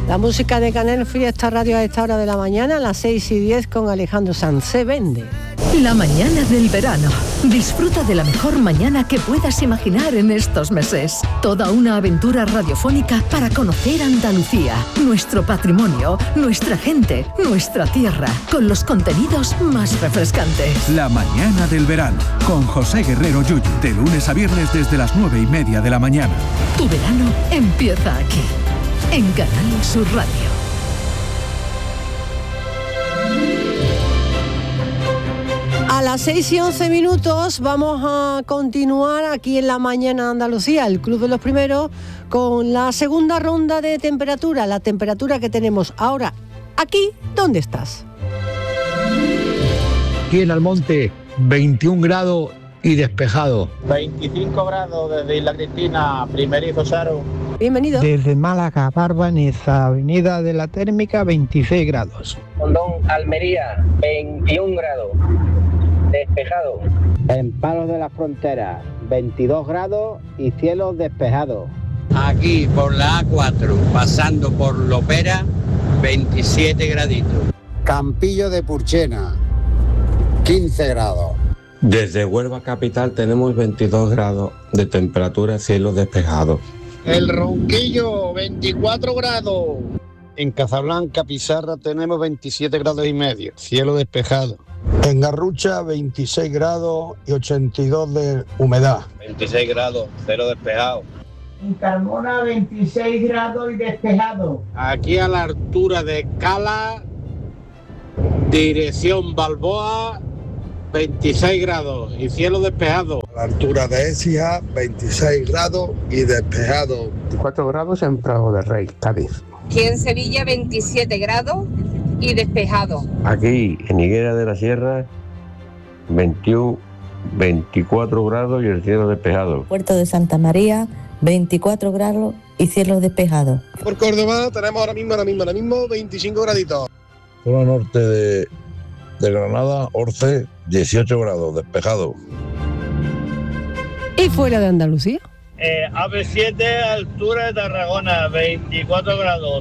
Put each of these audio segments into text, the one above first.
La música de Canal Fiesta Radio a esta hora de la mañana, a las 6:10 con Alejandro Sanz. Se vende. La mañana del verano. Disfruta de la mejor mañana que puedas imaginar en estos meses. Toda una aventura radiofónica para conocer Andalucía, nuestro patrimonio, nuestra gente, nuestra tierra, con los contenidos más refrescantes. La mañana del verano, con José Guerrero Yuyu, de lunes a viernes desde las 9:30 de la mañana. Tu verano empieza aquí, en Canal Sur Radio. A las 6:11 vamos a continuar aquí en la mañana de Andalucía, el Club de los Primeros, con la segunda ronda de temperatura, la temperatura que tenemos ahora aquí. ¿Dónde estás? Aquí en Almonte, 21 grados y despejado. 25 grados desde Isla Cristina, Primerizo Saro. Bienvenido. Desde Málaga, Barbaneza, Avenida de la Térmica, 26 grados. Hondón, Almería, 21 grados. Despejado. En Palos de la Frontera, 22 grados y cielos despejados. Aquí por la A4, pasando por Lopera, 27 graditos. Campillo de Purchena, 15 grados. Desde Huelva Capital tenemos 22 grados de temperatura, cielos despejados. El Ronquillo, 24 grados. En Casablanca, Pizarra, tenemos 27 grados y medio, cielo despejado. En Garrucha, 26 grados y 82 de humedad. 26 grados, cero despejado. En Carmona, 26 grados y despejado. Aquí a la altura de Cala, dirección Balboa, 26 grados y cielo despejado. A la altura de Écija, 26 grados y despejado. 24 grados en Prado de Rey, Cádiz. Aquí en Sevilla, 27 grados y despejado. Aquí en Higuera de la Sierra, 21, 24 grados y el cielo despejado. Puerto de Santa María, 24 grados y cielo despejado. Por Córdoba tenemos ahora mismo 25 graditos. Zona norte de Granada, Orce, 18 grados, despejado. ¿Y fuera de Andalucía? AB7, altura de Tarragona, 24 grados.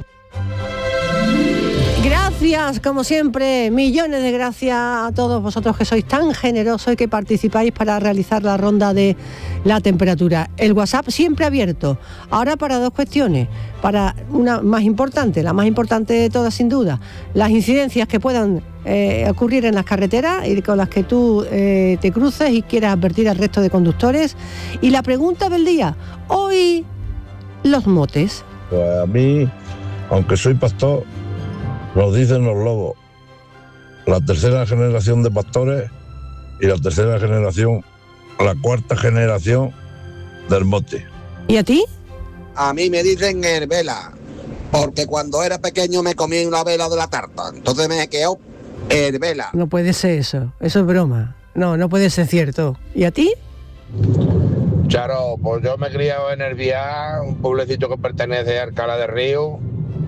Gracias, como siempre, millones de gracias a todos vosotros que sois tan generosos y que participáis para realizar la ronda de la temperatura. El WhatsApp siempre abierto. Ahora para dos cuestiones. Para una más importante, la más importante de todas sin duda, las incidencias que puedan ocurrir en las carreteras y con las que tú te cruces y quieras advertir al resto de conductores. Y la pregunta del día, hoy, los motes. Pues a mí, aunque soy pastor, nos dicen los lobos, la tercera generación de pastores y la tercera generación, la cuarta generación del mote. ¿Y a ti? A mí me dicen herbela, porque cuando era pequeño me comí una vela de la tarta, entonces me quedó herbela. No puede ser eso es broma. No puede ser cierto. ¿Y a ti? Charo, pues yo me he criado en Herbiá, un pueblecito que pertenece a Alcalá de Río.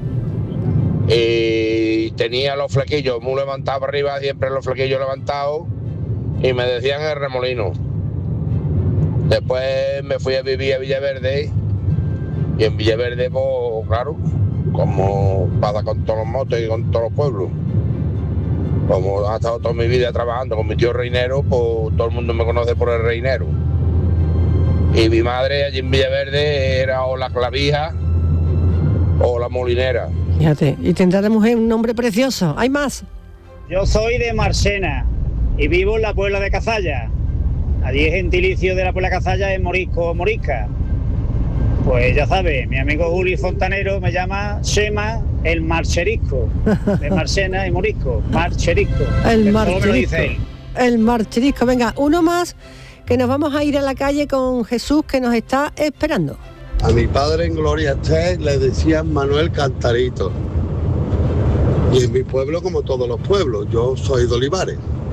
Y tenía los flequillos muy levantados arriba, siempre los flequillos levantados, y me decían el remolino. Después me fui a vivir a Villaverde, y en Villaverde, pues claro, como pasa con todos los motos y con todos los pueblos, como he estado toda mi vida trabajando con mi tío Reinero, pues todo el mundo me conoce por el Reinero. Y mi madre allí en Villaverde era o la clavija o la molinera. Fíjate, y tendrá de mujer un nombre precioso. ¿Hay más? Yo soy de Marsena y vivo en la Puebla de Cazalla. Allí el gentilicio de la Puebla de Cazalla es morisco o morisca. Pues ya sabes, mi amigo Juli Fontanero me llama Shema el marcherisco. De Marsena y morisco, marcherisco. El marcherisco. El marcherisco. Venga, uno más, que nos vamos a ir a la calle con Jesús, que nos está esperando. A mi padre en Gloria esté le decían Manuel Cantarito. Y en mi pueblo, como todos los pueblos, yo soy de Olivares.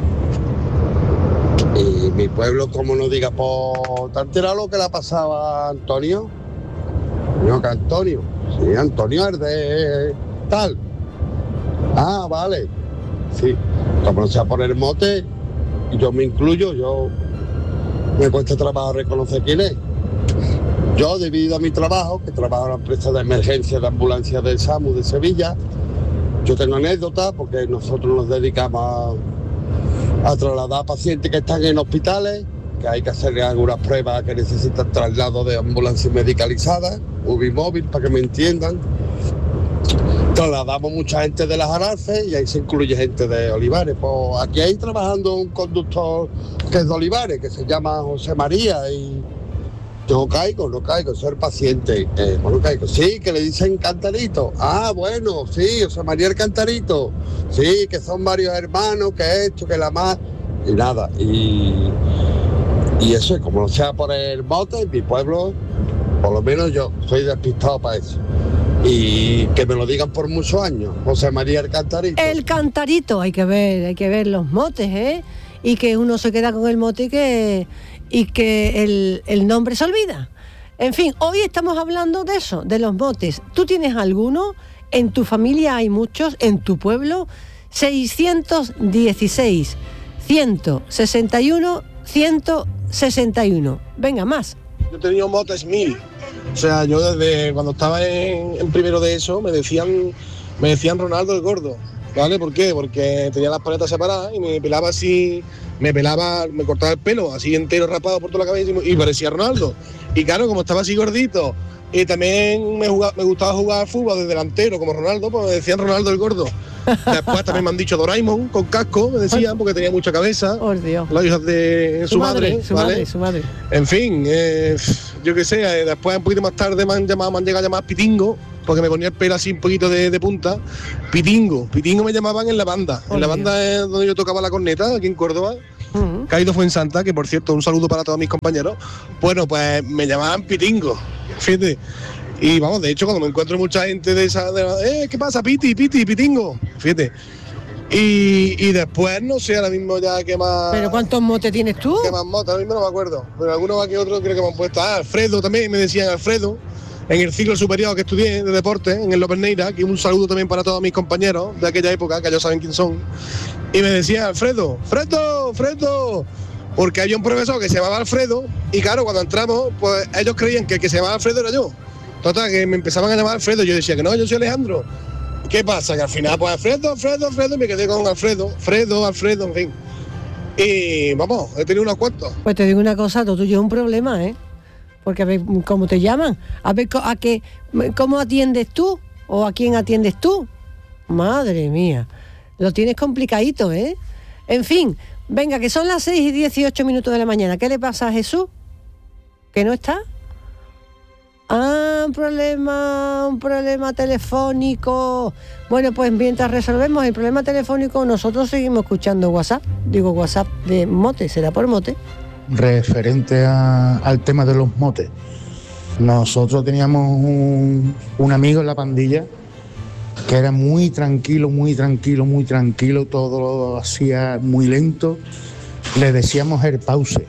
Y mi pueblo, como no diga, pues, ¿te has enterado lo que le pasaba a Antonio? No, que Antonio. Sí, Antonio es de tal. Ah, vale. Sí. Como no sea poner mote, y yo me incluyo, yo me cuesta trabajo reconocer quién es. Yo, debido a mi trabajo, que trabajo en la empresa de emergencia de ambulancia del SAMU de Sevilla, yo tengo anécdotas porque nosotros nos dedicamos a trasladar pacientes que están en hospitales, que hay que hacerle algunas pruebas que necesitan traslado de ambulancia medicalizada, UBI móvil, para que me entiendan. Trasladamos mucha gente de las Arances y ahí se incluye gente de Olivares. Pues aquí hay trabajando un conductor que es de Olivares, que se llama José María, y yo no caigo, soy el paciente. No caigo. Sí, que le dicen Cantarito. Ah, bueno, sí, José María el Cantarito. Sí, que son varios hermanos, que esto, que la más. Y nada, y eso, como no sea por el mote, en mi pueblo, por lo menos yo soy despistado para eso. Y que me lo digan por muchos años, José María el Cantarito. El Cantarito, hay que ver los motes, ¿eh? Y que uno se queda con el mote y que el nombre se olvida. En fin, hoy estamos hablando de eso, de los motes. ¿Tú tienes alguno? ¿En tu familia hay muchos? ¿En tu pueblo? 616 161 161. Venga, más. Yo he tenido motes 1000. O sea, yo desde cuando estaba en primero de eso me decían Ronaldo el Gordo. ¿Vale? ¿Por qué? Porque tenía las paletas separadas y me pelaba así, me cortaba el pelo así entero rapado por toda la cabeza y parecía Ronaldo. Y claro, como estaba así gordito y también me gustaba jugar al fútbol de delantero como Ronaldo, pues me decían Ronaldo el Gordo. Después también me han dicho Doraemon con casco, me decían, porque tenía mucha cabeza. Oh, Dios. Las hijas de su madre. Su madre. En fin, yo qué sé, después un poquito más tarde me han llegado a llamar Pitingo, porque me ponía el pelo así un poquito de punta. Pitingo me llamaban en la banda. En la banda es donde yo tocaba la corneta, aquí en Córdoba. Caído Fuensanta, que por cierto, un saludo para todos mis compañeros. Bueno, pues me llamaban Pitingo, fíjate. Y vamos, de hecho, cuando me encuentro mucha gente de esa, ¿qué pasa, Pitingo? Fíjate. Y después, no sé, ahora mismo ya qué más... ¿Pero cuántos motes tienes tú? ¿Qué más motes? Ahora mismo no me acuerdo. Pero algunos aquí otros creo que me han puesto. Alfredo también, me decían Alfredo. En el ciclo superior que estudié de deporte, en el Loperneira, aquí un saludo también para todos mis compañeros de aquella época, que ellos saben quién son. Y me decían, Alfredo, porque había un profesor que se llamaba Alfredo, y claro, cuando entramos, pues ellos creían que el que se llamaba Alfredo era yo. Total, que me empezaban a llamar Alfredo, yo decía que no, yo soy Alejandro. ¿Qué pasa? Que al final, pues Alfredo, y me quedé con Alfredo, en fin. Y vamos, he tenido unos cuantos. Pues te digo una cosa, lo tuyo es un problema, ¿eh? Porque a ver cómo te llaman, a ver cómo atiendes tú, o a quién atiendes tú. Madre mía, lo tienes complicadito, ¿eh? En fin, venga, que son las 6:18 de la mañana. ¿Qué le pasa a Jesús? ¿Que no está? Ah, un problema telefónico. Bueno, pues mientras resolvemos el problema telefónico, nosotros seguimos escuchando WhatsApp de mote, será por mote. Referente al tema de los motes, nosotros teníamos un amigo en la pandilla que era muy tranquilo, todo lo hacía muy lento, le decíamos el pause.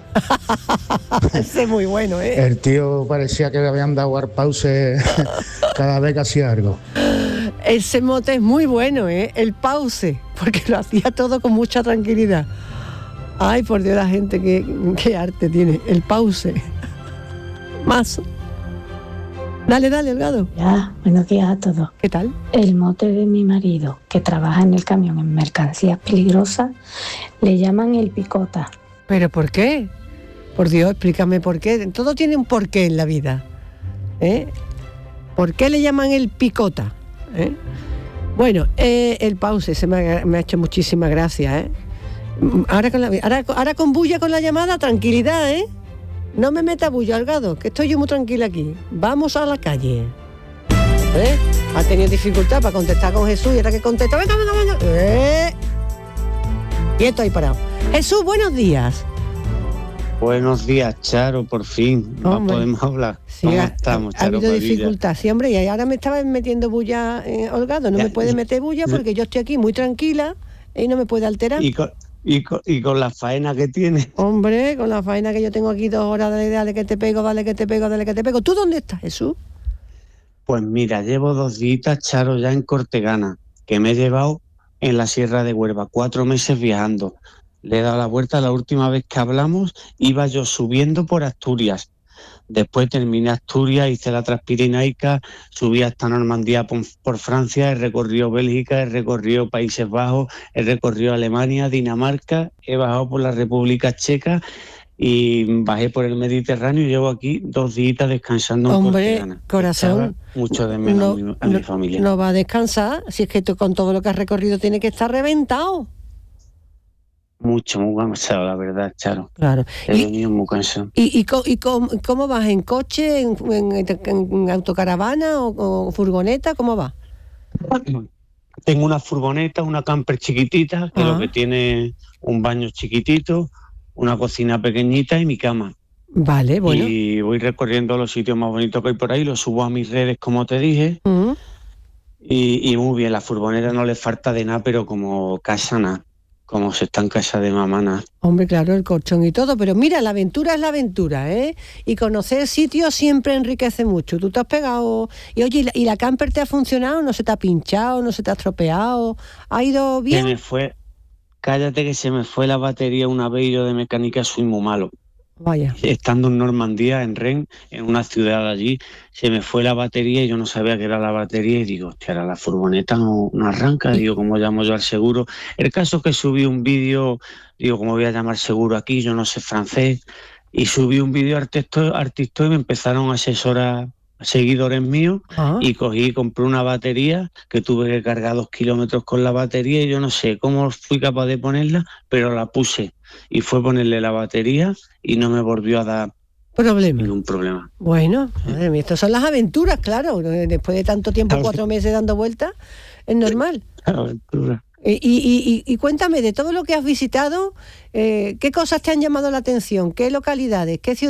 Ese es muy bueno, ¿eh? El tío parecía que le habían dado al pause cada vez que hacía algo. Ese mote es muy bueno, ¿eh? El pause, porque lo hacía todo con mucha tranquilidad. Ay, por Dios, la gente, qué arte tiene. El pause. Más. Dale, Holgado. Ya, buenos días a todos. ¿Qué tal? El mote de mi marido, que trabaja en el camión en mercancías peligrosas, le llaman el picota. ¿Pero por qué? Por Dios, explícame por qué. Todo tiene un porqué en la vida. ¿Por qué le llaman el picota? Bueno, el pause me ha hecho muchísima gracia, ¿eh? Ahora con bulla con la llamada, tranquilidad, ¿eh? No me meta bulla, Holgado, que estoy yo muy tranquila aquí. Vamos a la calle. Ha tenido dificultad para contestar con Jesús y ahora que contesta, venga. Quieto ahí parado. Jesús, buenos días. Buenos días, Charo, por fin. No podemos hablar. Sí, ¿cómo estamos, Charo? Ha habido dificultad, sí, hombre, y ahora me estaba metiendo bulla, Holgado. No me puede meter bulla porque yo estoy aquí muy tranquila y no me puede alterar. Y con la faena que tiene. Hombre, con la faena que yo tengo aquí 2 horas, dale que te pego, dale que te pego. ¿Tú dónde estás, Jesús? Pues mira, llevo 2 días, Charo, ya en Cortegana, que me he llevado en la Sierra de Huelva, 4 meses viajando. Le he dado la vuelta, la última vez que hablamos iba yo subiendo por Asturias. Después terminé Asturias, hice la Transpirenaica, subí hasta Normandía por Francia, he recorrido Bélgica, he recorrido Países Bajos, he recorrido Alemania, Dinamarca, he bajado por la República Checa y bajé por el Mediterráneo y llevo aquí 2 días descansando en Cortegana. Corazón, mucho de menos a mi familia. No va a descansar, si es que tú con todo lo que has recorrido tiene que estar reventado. Mucho, muy cansado, la verdad, Charo. Claro. He venido muy cansado. ¿Y cómo vas? ¿En coche, en autocaravana o furgoneta? ¿Cómo vas? Tengo una furgoneta, una camper chiquitita, que lo que tiene un baño chiquitito, una cocina pequeñita y mi cama. Vale, bueno. Y voy recorriendo los sitios más bonitos que hay por ahí, los subo a mis redes, como te dije. Y muy bien, la furgoneta no le falta de nada, pero como casa nada. Como se está en casa de mamá, nada. Hombre, claro, el colchón y todo, pero mira, la aventura es la aventura, ¿eh? Y conocer sitios siempre enriquece mucho. Tú te has pegado... Y oye, ¿y la camper te ha funcionado? ¿No se te ha pinchado? ¿No se te ha estropeado? ¿Ha ido bien? Se me fue... Cállate que se me fue la batería una vez y yo de mecánica soy muy malo. Vaya. Estando en Normandía, en Rennes, en una ciudad allí, se me fue la batería y yo no sabía qué era la batería y digo, hostia, ahora la furgoneta no arranca, digo, ¿cómo llamo yo al seguro? El caso es que subí un vídeo, digo, ¿cómo voy a llamar seguro aquí? Yo no sé francés, y subí un vídeo al TikTok y me empezaron a asesorar seguidores míos y compré una batería que tuve que cargar 2 kilómetros con la batería y yo no sé cómo fui capaz de ponerla, pero la puse y fue ponerle la batería y no me volvió a dar ningún problema. Bueno, madre mía, estas son las aventuras, claro, después de tanto tiempo, 4 meses dando vueltas, es normal. Aventura. Y cuéntame, de todo lo que has visitado, ¿qué cosas te han llamado la atención? ¿Qué localidades? ¿Qué ciudades?